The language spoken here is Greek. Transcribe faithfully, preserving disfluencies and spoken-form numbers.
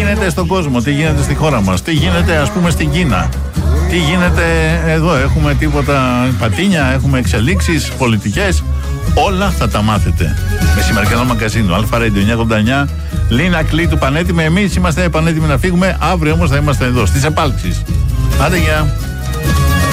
γίνεται στον κόσμο, τι γίνεται στη χώρα μας, τι γίνεται ας πούμε στην Κίνα, τι γίνεται εδώ, έχουμε τίποτα πατίνια, έχουμε εξελίξεις πολιτικές, όλα θα τα μάθετε. Μεσημερινό μαγκαζίνο, Αλφα Radio εννιακόσια ογδόντα εννιά, Λίνα Κλή του Πανέτοιμη. Εμείς είμαστε πανέτοιμοι να φύγουμε, αύριο όμως θα είμαστε εδώ στις επάλξεις. Άντε γεια.